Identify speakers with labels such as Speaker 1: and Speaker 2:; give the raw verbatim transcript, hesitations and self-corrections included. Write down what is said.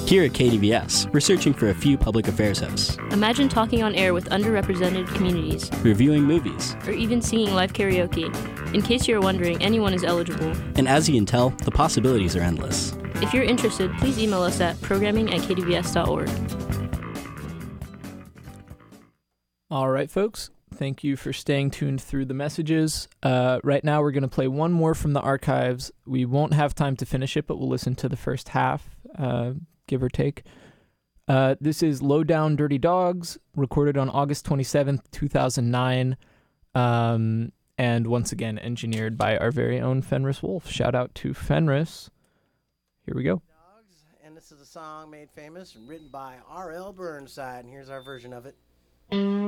Speaker 1: Here at K D V S, we're searching for a few public affairs hosts,
Speaker 2: Imagine talking on air with underrepresented communities,
Speaker 1: reviewing movies,
Speaker 2: or even singing live karaoke. In case you're wondering, anyone is eligible.
Speaker 1: and as you can tell, the possibilities are endless.
Speaker 2: If you're interested, please email us at programming at k d v s dot org.
Speaker 3: All right, folks. Thank you for staying tuned through the messages. Uh, right now, we're going to play one more from the archives. We won't have time to finish it, but we'll listen to the first half, uh, give or take. Uh, this is Low Down Dirty Dogs, recorded on August twenty-seventh, two thousand nine. Um, and once again, engineered by our very own Fenris Wolf. Shout out to Fenris. Here we go.
Speaker 4: Dogs, and this is a song made famous and written by R L Burnside, and here's our version of it.